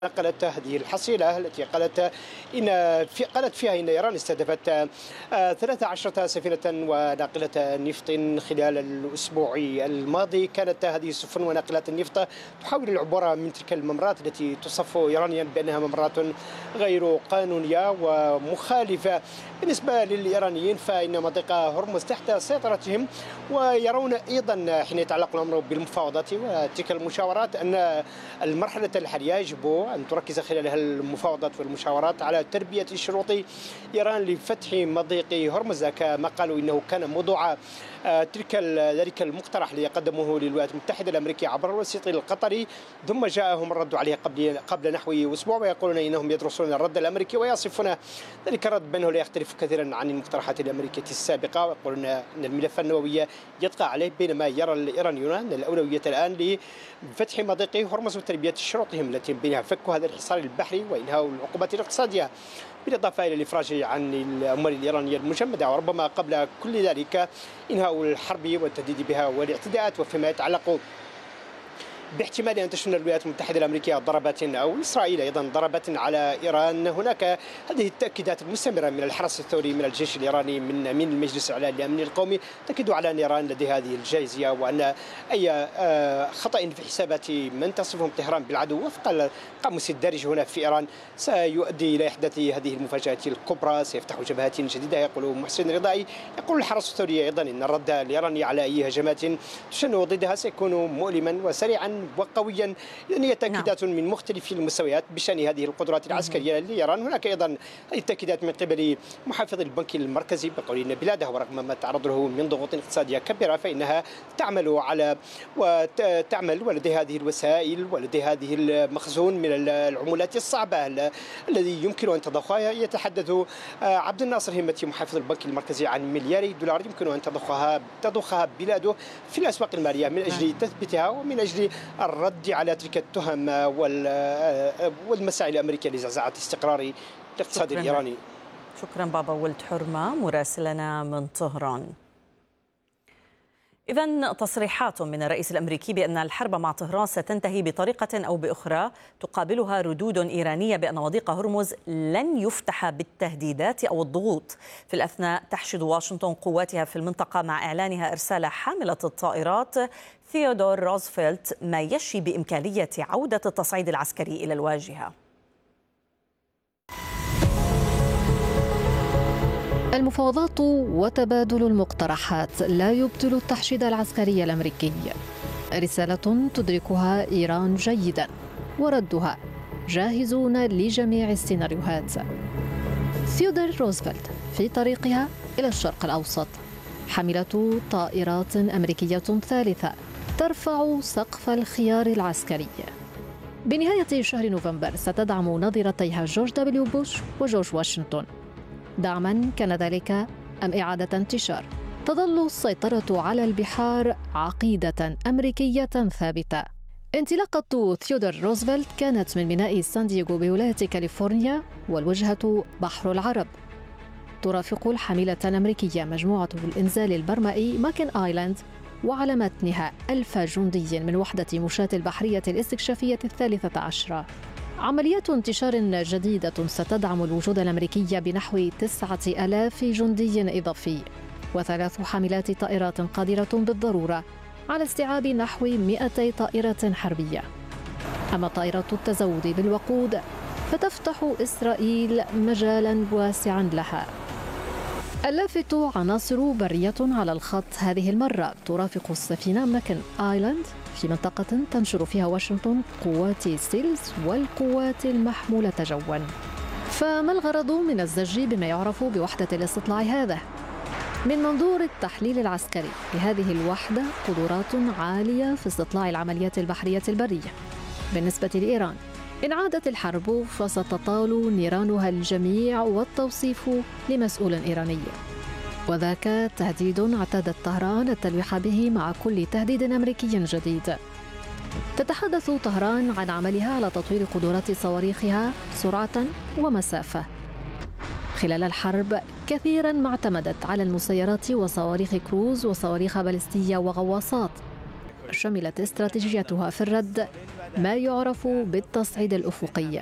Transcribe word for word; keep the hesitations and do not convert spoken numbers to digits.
نقلت هذه الحصيلة التي قالت إن في قالت فيها إن إيران استهدفت آه، ثلاث عشرة سفينة وناقلة نفط خلال الأسبوع الماضي. كانت هذه السفن وناقلات النفط تحاول العبور من تلك الممرات التي تصف إيرانيا بأنها ممرات غير قانونية ومخالفة بالنسبة للإيرانيين، فإن منطقة هرمز تحت سيطرتهم، ويرون أيضا حين يتعلق الأمر بالمفاوضات وتلك المشاورات أن المرحلة الحالية يجب أن تركز خلالها المفاوضات والمشاورات على تلبية شروط إيران لفتح مضيق هرمز، كما قالوا إنه كان موضوع تلك ذلك المقترح الذي قدموه للولايات المتحدة الأمريكية عبر الوسيط القطري، ثم جاءهم الرد عليه قبل قبل نحو أسبوع، ويقولون إنهم يدرسون الرد الأمريكي ويصفون ذلك الرد بأنه لا يختلف كثيرا عن المقترحات الأمريكية السابقة، ويقولون أن الملف النووي يبقى عليه، بينما يرى الإيرانيون أن الأولوية الآن لفتح مضيق هرمز وتلبية شروطهم التي بينها فك هذا الحصار البحري وإنهاء العقوبات الاقتصادية، بالإضافة إلى الإفراج عن الأموال الإيرانية المجمدة، وربما قبل كل ذلك إنهاء الحرب والتهديد بها والاعتداءات. وفيما يتعلق باحتمال أن تشن الولايات المتحدة الأمريكية ضربات أو إسرائيل أيضا ضربات على إيران، هناك هذه التأكيدات المستمرة من الحرس الثوري من الجيش الإيراني من أمين المجلس الإعلامي للأمن القومي تأكد على أن إيران لديها هذه الجاهزية، وأن أي خطأ في حسابات من تصفهم طهران بالعدو وفق القاموس الدارج هنا في إيران سيؤدي إلى إحداث هذه المفاجآت الكبرى، سيفتح جبهات جديدة. يقول محسن رضائي، يقول الحرس الثوري أيضا أن الرد الإيراني على أي هجمات تشن ضدها سيكون مؤلما وسريعا وقويا، لأن هي تأكيدات من مختلف المستويات بشأن هذه القدرات العسكرية لإيران. هناك أيضا هذه التأكيدات من قبل محافظ البنك المركزي بقول أن بلاده ورغم ما تعرض له من ضغوط اقتصادية كبيرة فإنها تعمل على وتعمل ولديها هذه الوسائل ولديها هذه المخزون من العملات الصعبة الذي يمكن أن تضخها. يتحدث عبد الناصر همتي محافظ البنك المركزي عن ملياري دولار يمكن أن تضخها تضخها بلاده في الأسواق المالية من أجل تثبيتها ومن أجل الرد على تلك التهم والمساعي الأمريكية لزعزعة استقرار الاقتصاد الإيراني. شكرا بابا ولد حرمة مراسلنا من طهران. إذن تصريحات من الرئيس الأمريكي بأن الحرب مع طهران ستنتهي بطريقة أو بأخرى تقابلها ردود إيرانية بأن مضيق هرمز لن يفتح بالتهديدات أو الضغوط. في الأثناء تحشد واشنطن قواتها في المنطقة مع إعلانها إرسال حاملة الطائرات ثيودور روزفلت، ما يشي بإمكانية عودة التصعيد العسكري إلى الواجهة. المفاوضات وتبادل المقترحات لا يبطل التحشيد العسكري الأمريكي، رسالة تدركها إيران جيدا وردها جاهزون لجميع السيناريوهات. ثيودور روزفلت في طريقها إلى الشرق الأوسط، حاملة طائرات أمريكية ثالثة ترفع سقف الخيار العسكري. بنهاية شهر نوفمبر ستدعم نظيرتيها جورج دبليو بوش وجورج واشنطن. دعما كان ذلك أم إعادة انتشار؟ تظل السيطرة على البحار عقيدة أمريكية ثابتة. انطلاقة ثيودور روزفلت كانت من ميناء سان دييغو بولاية كاليفورنيا والوجهة بحر العرب. ترافق الحاملة الأمريكية مجموعة الإنزال البرمائي ماكن آيلاند، وعلى متنها ألف جندي من وحدة مشاة البحرية الاستكشافية الثالثة عشرة. عمليات انتشار جديدة ستدعم الوجود الأمريكي بنحو تسعة آلاف جندي إضافي، وثلاث حاملات طائرات قادرة بالضرورة على استيعاب نحو مئتي طائرة حربية. أما طائرة التزود بالوقود فتفتح إسرائيل مجالا واسعا لها. اللافت عناصر برية على الخط هذه المرة ترافق السفينة ماكن آيلاند في منطقة تنشر فيها واشنطن قوات سيلز والقوات المحمولة جوا. فما الغرض من الزج بما يعرف بوحدة الاستطلاع هذا؟ من منظور التحليل العسكري لهذه الوحدة قدرات عالية في استطلاع العمليات البحرية البرية. بالنسبة لإيران، إن عادت الحرب فستطال نيرانها الجميع والتوصيف لمسؤول إيراني، وذاك تهديد اعتادت طهران التلويح به مع كل تهديد أمريكي جديد. تتحدث طهران عن عملها على تطوير قدرات صواريخها سرعة ومسافة. خلال الحرب كثيرا ما اعتمدت على المسيرات وصواريخ كروز وصواريخ باليستية وغواصات. وشملت استراتيجيتها في الرد ما يعرف بالتصعيد الأفقي.